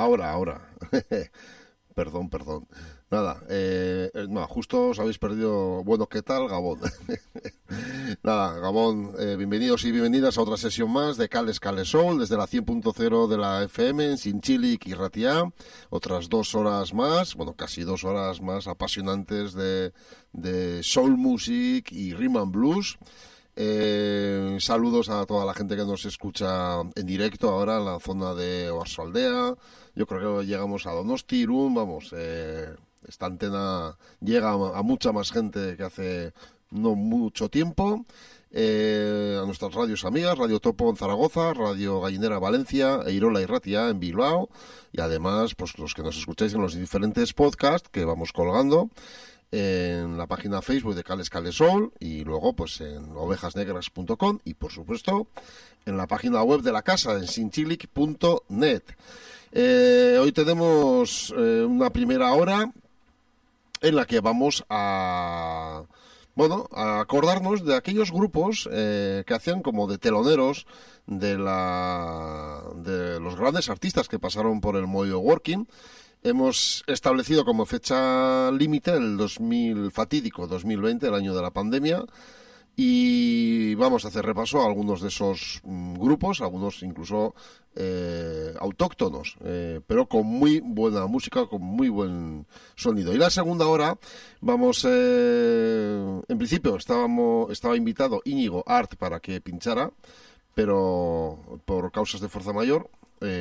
ahora. Perdón. Nada, no, justo os habéis perdido. Bueno, ¿qué tal, Gabón? Nada, Gabón, bienvenidos y bienvenidas a otra sesión más de Cales Soul, desde la 100.0 de la FM en Sinchilik y Ratia. Otras 2 horas más, bueno, casi 2 horas más apasionantes de soul music y rhythm and blues. Saludos a toda la gente que nos escucha en directo ahora en la zona de Oarsoaldea. Yo creo que llegamos a Donosti, Irún, vamos, esta antena llega a mucha más gente que hace no mucho tiempo. A nuestras radios amigas, Radio Topo en Zaragoza, Radio Gallinera Valencia, Eirola y Ratia en Bilbao, y además pues los que nos escucháis en los diferentes podcasts que vamos colgando en la página Facebook de Cales Soul, y luego pues en ovejasnegras.com, y por supuesto en la página web de la casa en sinchilik.net. Hoy tenemos una primera hora en la que vamos a acordarnos de aquellos grupos que hacían como de teloneros de los grandes artistas que pasaron por el Moyo Working. Hemos establecido como fecha límite el fatídico 2020, el año de la pandemia, y vamos a hacer repaso a algunos de esos grupos, algunos incluso autóctonos, pero con muy buena música, con muy buen sonido. Y la segunda hora vamos, en principio estaba invitado Íñigo Art para que pinchara, pero por causas de fuerza mayor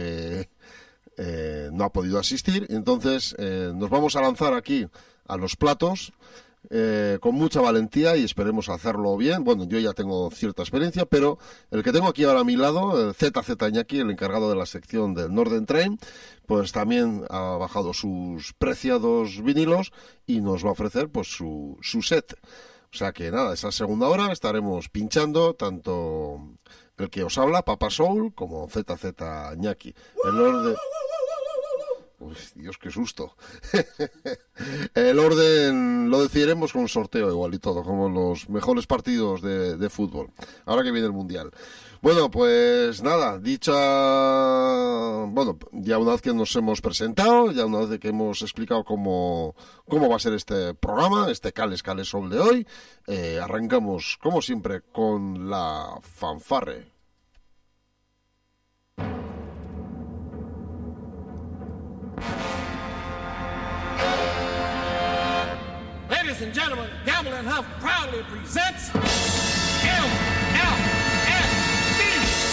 no ha podido asistir. Entonces nos vamos a lanzar aquí a los platos con mucha valentía, y esperemos hacerlo bien. Bueno, yo ya tengo cierta experiencia, pero el que tengo aquí ahora a mi lado, el ZZ Iñaki, el encargado de la sección del Northern Train, pues también ha bajado sus preciados vinilos y nos va a ofrecer pues su set. O sea que nada, esa segunda hora estaremos pinchando tanto el que os habla, Papa Soul, como ZZ Iñaki. El orden... Uy, Dios, qué susto. El orden lo decidiremos con sorteo igual y todo, como los mejores partidos de fútbol, ahora que viene el Mundial. Bueno, pues nada, ya una vez que nos hemos presentado, ya una vez que hemos explicado cómo va a ser este programa, este Cales Soul de hoy, arrancamos, como siempre, con la fanfarre. Ladies and gentlemen, Gamble and Huff proudly presents M.